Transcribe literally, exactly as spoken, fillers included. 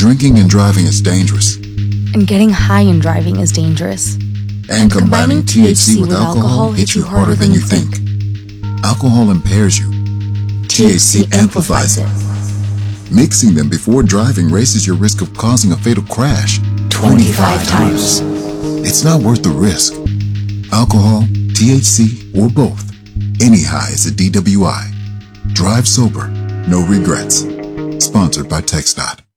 Drinking and driving is dangerous. And getting high and driving is dangerous. And combining T H C with alcohol hits you harder than you think. Alcohol impairs you. T H C amplifies it. Mixing them before driving raises your risk of causing a fatal crash twenty-five times. It's not worth the risk. Alcohol, T H C, or both. Any high is a D W I. Drive sober, no regrets. Sponsored by TxDOT.